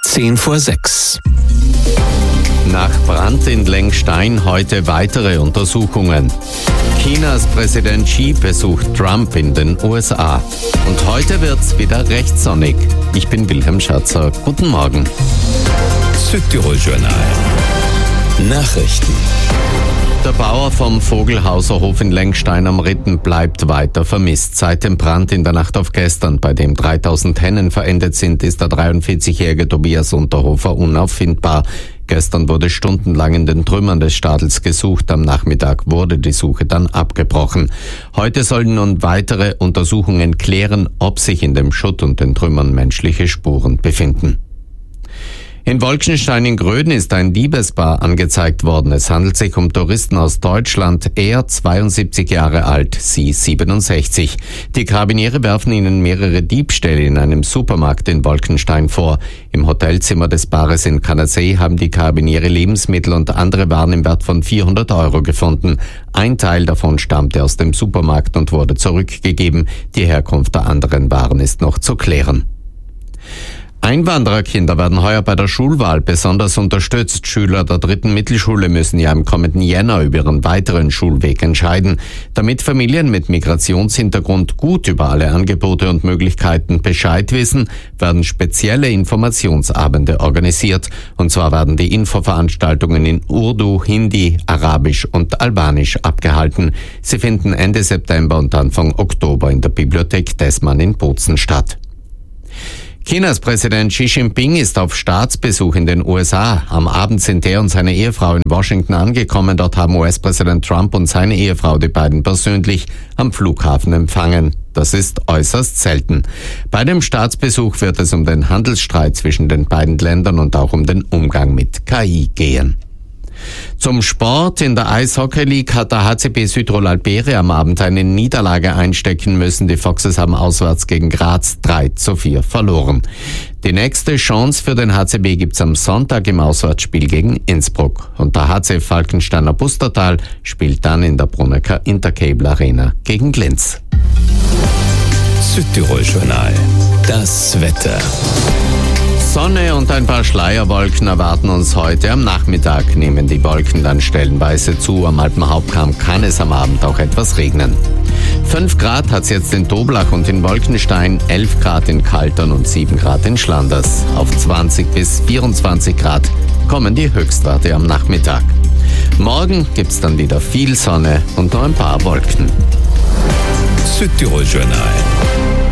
5:10. Nach Brand in Lengstein heute weitere Untersuchungen. Chinas Präsident Xi besucht Trump in den USA. Und heute wird's wieder recht sonnig. Ich bin Wilhelm Schatzer. Guten Morgen. Südtirol Journal. Nachrichten. Der Bauer vom Vogelhauser Hof in Lengstein am Ritten bleibt weiter vermisst. Seit dem Brand in der Nacht auf gestern, bei dem 3000 Hennen verendet sind, ist der 43-jährige Tobias Unterhofer unauffindbar. Gestern wurde stundenlang in den Trümmern des Stadels gesucht. Am Nachmittag wurde die Suche dann abgebrochen. Heute sollen nun weitere Untersuchungen klären, ob sich in dem Schutt und den Trümmern menschliche Spuren befinden. In Wolkenstein in Gröden ist ein Diebespaar angezeigt worden. Es handelt sich um Touristen aus Deutschland. Er 72 Jahre alt, sie 67. Die Karabiniere werfen ihnen mehrere Diebstähle in einem Supermarkt in Wolkenstein vor. Im Hotelzimmer des Paares in Kanasee haben die Karabiniere Lebensmittel und andere Waren im Wert von 400 € gefunden. Ein Teil davon stammte aus dem Supermarkt und wurde zurückgegeben. Die Herkunft der anderen Waren ist noch zu klären. Einwandererkinder werden heuer bei der Schulwahl besonders unterstützt. Schüler der 3. Mittelschule müssen ja im kommenden Jänner über ihren weiteren Schulweg entscheiden. Damit Familien mit Migrationshintergrund gut über alle Angebote und Möglichkeiten Bescheid wissen, werden spezielle Informationsabende organisiert. Und zwar werden die Infoveranstaltungen in Urdu, Hindi, Arabisch und Albanisch abgehalten. Sie finden Ende September und Anfang Oktober in der Bibliothek Dessmann in Bozen statt. Chinas Präsident Xi Jinping ist auf Staatsbesuch in den USA. Am Abend sind er und seine Ehefrau in Washington angekommen. Dort haben US-Präsident Trump und seine Ehefrau die beiden persönlich am Flughafen empfangen. Das ist äußerst selten. Bei dem Staatsbesuch wird es um den Handelsstreit zwischen den beiden Ländern und auch um den Umgang mit KI gehen. Zum Sport. In der Eishockey League hat der HCB Südtirol Alpere am Abend eine Niederlage einstecken müssen. Die Foxes haben auswärts gegen Graz 3:4 verloren. Die nächste Chance für den HCB gibt's am Sonntag im Auswärtsspiel gegen Innsbruck. Und der HC Falkensteiner Pustertal spielt dann in der Brunnecker Intercable Arena gegen Linz. Südtirol Journal. Das Wetter. Sonne und ein paar Schleierwolken erwarten uns heute. Am Nachmittag nehmen die Wolken dann stellenweise zu. Am Alpenhauptkamm kann es am Abend auch etwas regnen. 5 Grad hat's jetzt in Toblach und in Wolkenstein, 11 Grad in Kaltern und 7 Grad in Schlanders. Auf 20 bis 24 Grad kommen die Höchstwerte am Nachmittag. Morgen gibt's dann wieder viel Sonne und nur ein paar Wolken. Südtirol Journal.